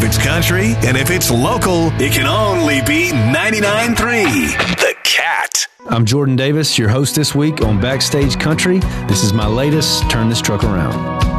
it's country and if it's local, it can only be 99.3 The Cat. I'm Jordan Davis, your host this week on Backstage Country. This is my latest Turn This Truck Around.